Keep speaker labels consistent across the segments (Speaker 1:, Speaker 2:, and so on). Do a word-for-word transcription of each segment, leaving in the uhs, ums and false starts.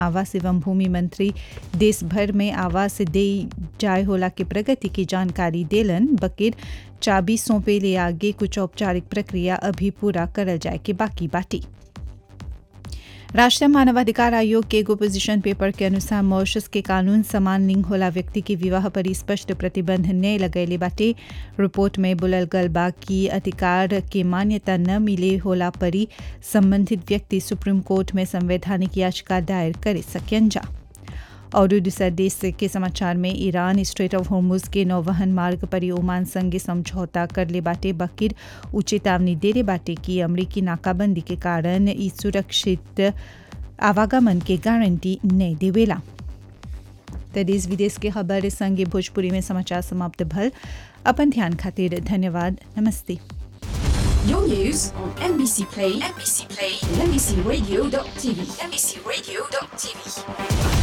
Speaker 1: आवास एवं भूमि मंत्री देश भर में आवास दे जाय होला के प्रगति की जानकारी देलन, बकिर चाबी सौंपे ले आगे कुछ औपचारिक प्रक्रिया अभी पूरा करल जाए के बाकी बाटी। राष्ट्रीय मानवाधिकार आयोग के एगो पोजीशन पेपर के अनुसार मॉरिशस के कानून समान लिंग होला व्यक्ति के विवाह पर स्पष्ट प्रतिबंध न लगैले बाटे। रिपोर्ट में बोलल गल बा कि अधिकार के मान्यता न मिले होला परी संबंधित व्यक्ति सुप्रीम कोर्ट में संवैधानिक याचिका दायर करे सकें जा। और दूसरा देश के समाचार में ईरान स्ट्रेट ऑफ होर्मुज के नौवहन मार्ग पर ओमान संगे समझौता कर ले बाटे, बकिर उ चेतावनी दे रे बाटे कि अमरीकी नाकाबंदी के कारण ई सुरक्षित आवागमन के गारंटी नहीं देवेला। तो देश विदेश के खबर संगे भोजपुरी में समाचार समाप्त भल। अपन ध्यान खातिर धन्यवाद। नमस्ते।
Speaker 2: Your news on M B C Play, M B C Play, and M B C Radio dot T V, M B C Radio dot T V.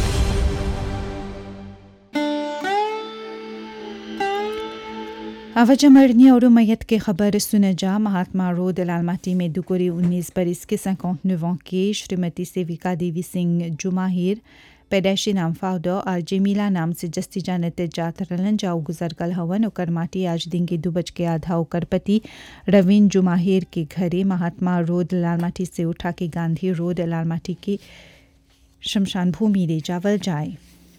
Speaker 1: अवजमरनी और मैयत के खबर सुने जा। महात्मा रोड लालमाटी में दुकोरी उन्नीस बरिस के उनसठ के श्रीमती सेविका देवी सिंह जुमाहिर पैदाइशी नाम फाउडो और जेमिला नाम से जस्ती जानते जात रलन जाओ गुजर कल हवन। ओकर माटी आज दिन के दो बज के आधा ओकर पति रवीन जुमाहिर के घरे महात्मा रोड लालमाटी से उठा के गांधी रोड लालमाटी की शमशान भूमि ले जावल जाए।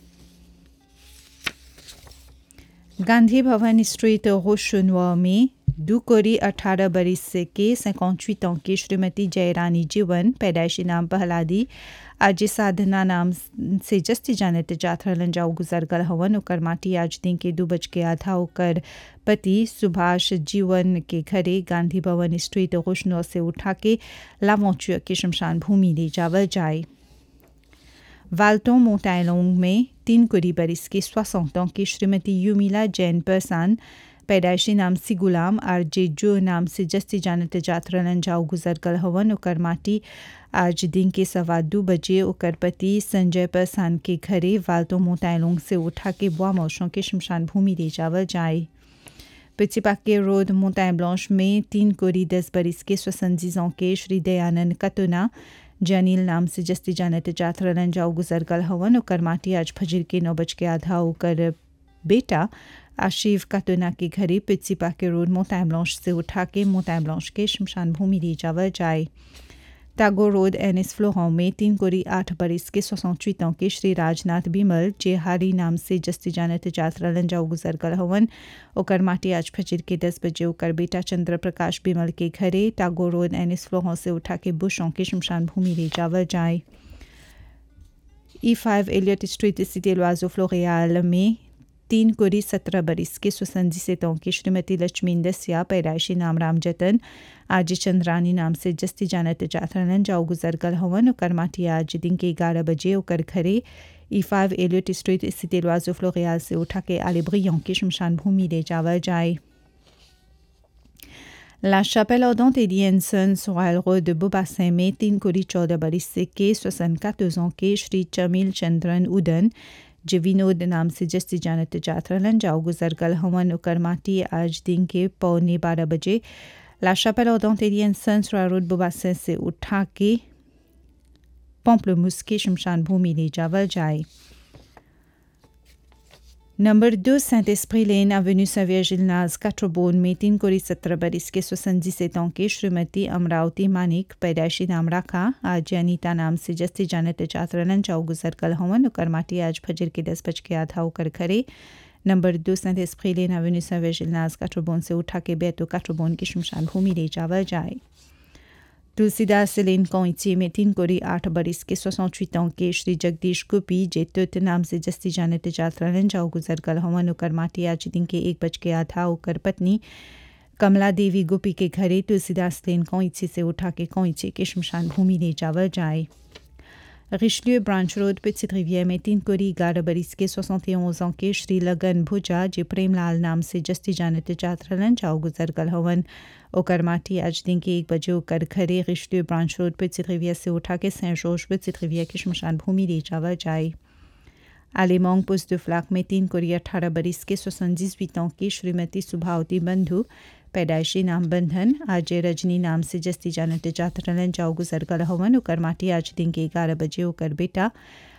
Speaker 1: गांधी भवन स्ट्रीट रोशनवा में दुकोरी अठारह बरिस के अट्ठावन के श्रीमती जयरानी जीवन पैदाइशी नाम पहलादी आज साधना नाम से जस्ती जानते जात रहलन जाओ गुजर गल हवन। ओकर माटी आज दिन के दो बज के आधा ओकर पति सुभाष जीवन के घरे गांधी भवन स्ट्रीट रोशनवा से उठा के लामोचुआ के शमशान भूमि ले जावल जाए। वाल्टों मोटाइलोंग में तीन कुरी बरिस के सोixante ans की श्रीमती युमिला जैन परसान पैदाइशी नाम से गुलाम और जेजो नाम से जस्ती जानते जात रलन जाओ गुजर कल हवन। ओकर माटी आज दिन के सवा दो बजे ओकर पति संजय परसान के घरे वाल्टों मोटाइलोंग से उठा के बुआ मौसों के शमशान भूमि ले जावल जाए। पिचिपाके रोड मोटाई ब्लांच में तीन कोरी दस बरिस के सोixante ans के श्री दयानंद कतुना जनील नाम से जस्ती जानते जात रलन जाओ गुजर गल हवन। ओकर माटी आज फजर के नौ बज के आधा ओकर बेटा आशिफ कतुना के घरे पिचिपा के रोड मोटाई ब्लांच से उठा के मोटाई ब्लांच के शमशान भूमि ले जावल जाए। टागो रोड एनिस फ्लोहां में तीन कोरी आठ बरिस के soixante-huit ans के श्री राजनाथ बिमल जेहारी नाम से जस्ती जानते जात रलन जाओ गुजर गल हवन। ओकर माटी आज फजर के दस बजे ओकर बेटा चंद्र प्रकाश बिमल के घरे टागो रोड एनिस फ्लोहां से उठा के बुशों के शमशान भूमि ले जावल जाए। ई फाइव एलियट स्ट्रीट सिटी लुआजो फ्लोरियाल में तीन कोरी सत्रह बरिस के soixante-dix-sept ans की श्रीमती लक्ष्मी दसिया पैदाइशी नाम राम जतन आज चंद्रानी नाम से जस्ती जानते जात रहलन जाओ गुजर गल हवन। ओकर माटी आज दिन के ग्यारह बजे ओकर घरे ई फाइव एलियट स्ट्रीट सिटी लुआजो फ्लोरियाल से उठा के आलेब्रियों की शमशान भूमि ले जावल जाए। La chapelle ardente Edienson Royal Road de Beaubassin में तीन कोरी चौदह बरिस के soixante-quatorze ans के श्री चमिल चंद्रन उदन जे विनोद नाम से जस्ती जानते जात रहलन जाओ गुजर गल हवन। ओकर माटी आज दिन के पौने बारह बजे ला शापेल ardente Edienson Royal Road Beaubassin से उठा के पॉम्पलेमूस के शमशान भूमि ले जावल जाए। नंबर दो सेंट एस्प्री लेन एवेन्यू सवेयर जिलनाज काट्रोबोन में तीन कोरी सत्रह बरिस के soixante-dix-sept ans के श्रीमती अमरावती मानिक पैदाइशी नाम राखा आज अनीता नाम से जस्ती जानते जात रहलन जाओ गुजर कल हवन। ओकर माटी आज फजर के दस बज के आधा ओकर घरे नंबर दो सेंट एस्प्री लेन एवेन्यू सवेयर जिलनाज काट्रोबोन से उठा के बैतो काट्रोबोन की शमशान भूमि ले जावल जाए। तुलसीदास लेन कोइची में तीन कोरी आठ बरिस के soixante-huit ans के श्री जगदीश गोपी जेतुत नाम से जस्ती जानते जात रहलन जाओ गुजर कल हवन। ओकर माटी आज दिन के एक बज के आधा ओकर पत्नी कमला देवी गोपी के घरे तुलसीदास लेन कोइची से उठा के कोइची के शमशान भूमि ले जावल जाए। रिशलिeu ब्रांच रोड पेटिट रिविère में तीन कोरी ग्यारह बरिस के soixante et onze ans के श्री लगन भुजा जे प्रेमलाल नाम से जस्ती जानते जात रहलन जाओ गुजर कल हवन। ओकर माटी आज दिन के एक बजे ओकर घरे रिशलिeu ब्रांच रोड पेटिट रिविère से उठा के सेंट जॉर्ज पेटिट रिविère की शमशान भूमि ले जावल जाए। आलेमोंग पोस्ट de फ्लाक में तीन कोरी अठारह बरिस के soixante-dix-huit ans की श्रीमती सुभावती बंधु पैदाइशी नाम बंधन आज रजनी नाम से जस्ती जानते जात रहलन जाओ गुजर गल हवन ओकर माटी आज दिन के ग्यारह बजे ओकर बेटा